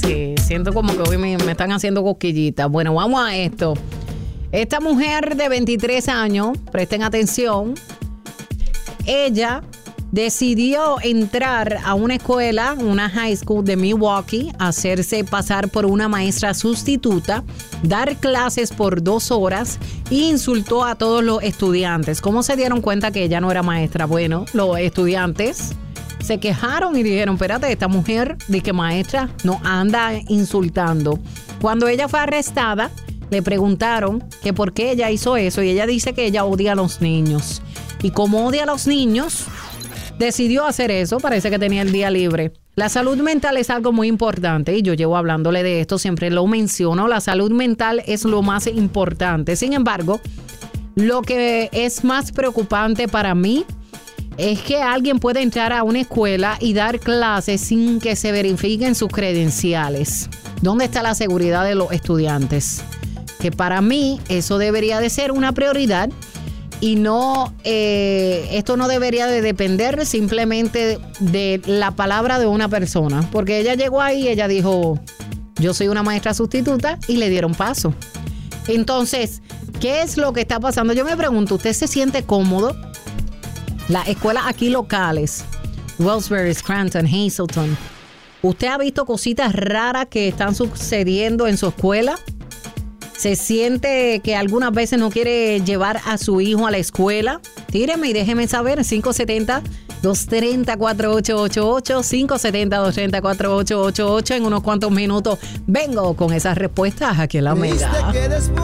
Sí, siento como que hoy me están haciendo cosquillitas. Bueno, vamos a esto. Esta mujer de 23 años, presten atención, ella decidió entrar a una escuela, una high school de Milwaukee, hacerse pasar por una maestra sustituta, dar clases por 2 horas e insultó a todos los estudiantes. ¿Cómo se dieron cuenta que ella no era maestra? Bueno, los estudiantes se quejaron y dijeron, espérate, esta mujer, dice maestra, no anda insultando. Cuando ella fue arrestada, le preguntaron que por qué ella hizo eso y ella dice que ella odia a los niños. Y como odia a los niños, decidió hacer eso, parece que tenía el día libre. La salud mental es algo muy importante y yo llevo hablándole de esto, siempre lo menciono, la salud mental es lo más importante. Sin embargo, lo que es más preocupante para mí es que alguien puede entrar a una escuela y dar clases sin que se verifiquen sus credenciales. ¿Dónde está la seguridad de los estudiantes? Que para mí eso debería de ser una prioridad. Y no, esto no debería de depender simplemente de la palabra de una persona. Porque ella llegó ahí y ella dijo, yo soy una maestra sustituta y le dieron paso. Entonces, ¿qué es lo que está pasando? Yo me pregunto, ¿usted se siente cómodo? Las escuelas aquí locales, Wellsbury, Scranton, Hazleton, ¿usted ha visto cositas raras que están sucediendo en su escuela? ¿Se siente que algunas veces no quiere llevar a su hijo a la escuela? Tíreme y déjeme saber. 570-230-4888. 570-230-4888. En unos cuantos minutos vengo con esas respuestas aquí en La Mega.